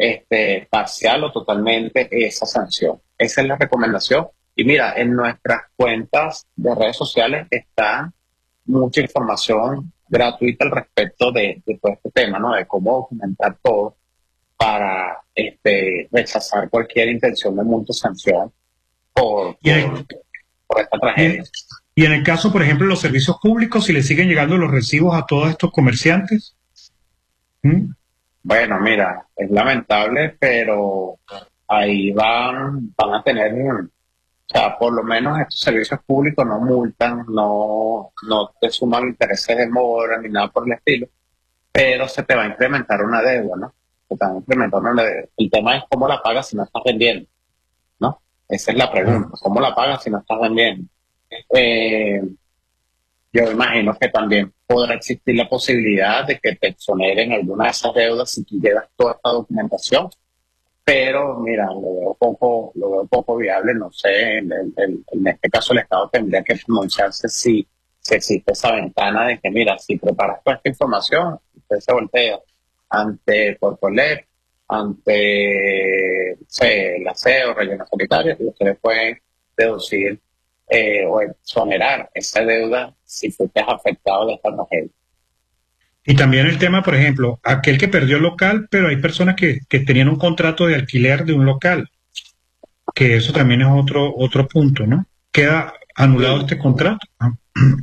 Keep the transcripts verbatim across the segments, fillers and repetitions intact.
este, parcial o totalmente esa sanción. Esa es la recomendación. Y mira, en nuestras cuentas de redes sociales está mucha información gratuita al respecto de, de todo este tema, ¿no? De cómo documentar todo para este, rechazar cualquier intención de multa o sanción por, Y en, por, por esta tragedia. y en el caso, por ejemplo, de los servicios públicos, si le siguen llegando los recibos a todos estos comerciantes. ¿Mm? Bueno, mira, es lamentable, pero ahí van, van a tener, o sea, por lo menos estos servicios públicos no multan, no, no te suman intereses de mora ni nada por el estilo, pero se te va a incrementar una deuda, ¿no? Se te va a incrementar una deuda. El tema es cómo la pagas si no estás vendiendo, ¿no? Esa es la pregunta, ¿cómo la pagas si no estás vendiendo? Eh, yo imagino que también podrá existir la posibilidad de que te exoneren alguna de esas deudas si tú llevas toda esta documentación, pero mira, lo veo poco, lo veo poco viable, no sé, en, en, en este caso el Estado tendría que pronunciarse si, si existe esa ventana de que mira, si preparas toda esta información, usted se voltea ante Corpolet, ante sé, el aseo, relleno sanitario, y ustedes pueden deducir eh, o exonerar esa deuda si fuiste afectado de esta tragedia. Y también el tema, por ejemplo, aquel que perdió el local, pero hay personas que, que tenían un contrato de alquiler de un local, que eso también es otro otro punto, ¿no? Queda anulado Sí. este contrato. ¿No?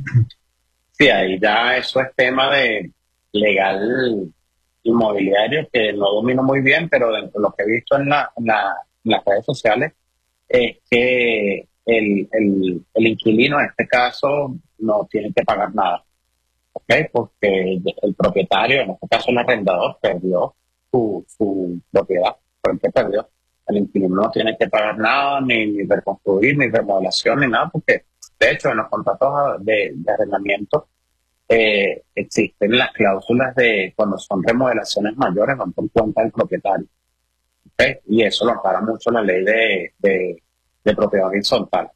Sí, ahí ya eso es tema de legal inmobiliario que no domino muy bien, pero dentro de lo que he visto en, la, en, la, en las redes sociales es que el, el, el inquilino en este caso no tiene que pagar nada, ¿ok? Porque el, el propietario, en este caso el arrendador, perdió su, su propiedad, por el que perdió. El inquilino no tiene que pagar nada, ni, ni reconstruir, ni remodelación, ni nada, porque de hecho en los contratos de, de arrendamiento eh, existen las cláusulas de cuando son remodelaciones mayores, van por cuenta del propietario, ¿okay? Y eso lo ampara mucho la ley de, de, de propiedad horizontal.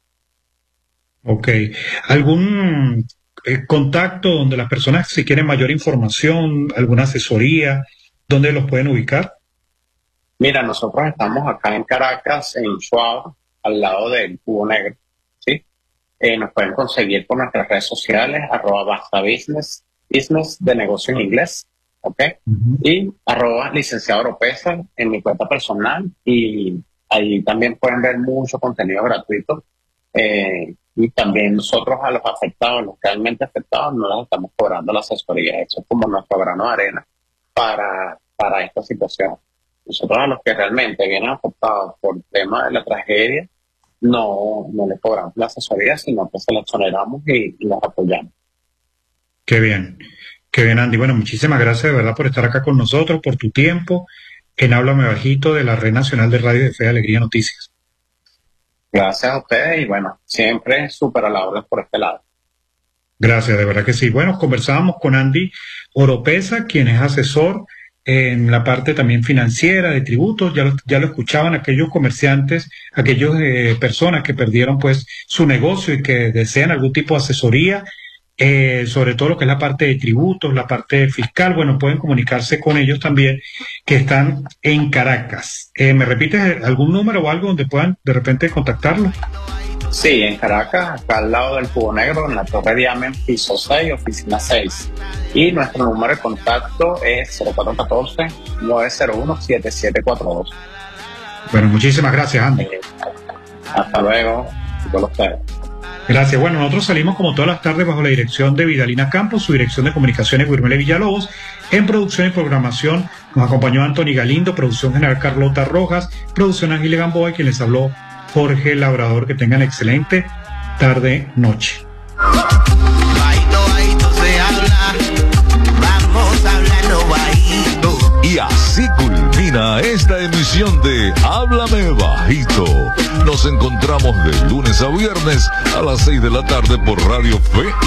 Ok. ¿Algún eh, contacto donde las personas, si quieren mayor información, alguna asesoría, dónde los pueden ubicar? Mira, nosotros estamos acá en Caracas, en Schwab, al lado del Cubo Negro, ¿sí? Eh, nos pueden conseguir por nuestras redes sociales, arroba basta business, business de negocio en inglés, ¿ok? Uh-huh. Y arroba licenciado Oropesa en mi cuenta personal, y ahí también pueden ver mucho contenido gratuito. Eh, y también nosotros a los afectados, los realmente afectados, no les estamos cobrando la asesoría. Eso es como nuestro grano de arena para, para esta situación. Nosotros a los que realmente vienen afectados por el tema de la tragedia, no, no les cobramos la asesoría, sino que se la exoneramos y, y los apoyamos. Qué bien, qué bien, Andy. Bueno, muchísimas gracias de verdad por estar acá con nosotros, por tu tiempo en Háblame Bajito de la Red Nacional de Radio de Fe y Alegría Noticias. Gracias a ustedes y bueno, siempre súper a la orden por este lado. Gracias, de verdad que sí. Bueno, conversábamos con Andy Oropesa, quien es asesor en la parte también financiera de tributos. Ya lo, ya lo escuchaban aquellos comerciantes, aquellas eh, personas que perdieron pues su negocio y que desean algún tipo de asesoría, eh, sobre todo lo que es la parte de tributos, la parte fiscal. Bueno, pueden comunicarse con ellos también, que están en Caracas. Eh, ¿Me repites algún número o algo donde puedan de repente contactarlos? Sí, en Caracas, acá al lado del Cubo Negro, en la Torre Diamant, piso seis, oficina seis. Y nuestro número de contacto es cero cuatro uno cuatro, nueve cero uno, siete siete cuatro dos. Bueno, muchísimas gracias, Andy. Eh, hasta luego, con ustedes. Gracias. Bueno, nosotros salimos como todas las tardes bajo la dirección de Vidalina Campos, su dirección de comunicaciones Guirmele Villalobos. En producción y programación nos acompañó Anthony Galindo, producción general Carlota Rojas, producción Ángel Gamboa, y quien les habló Jorge Labrador. Que tengan excelente tarde, noche. Bajito, bajito se habla, vamos hablando bajito. Y así culmina esta emisión de Háblame Bajito. Nos encontramos de lunes a viernes a las seis de la tarde por Radio Fe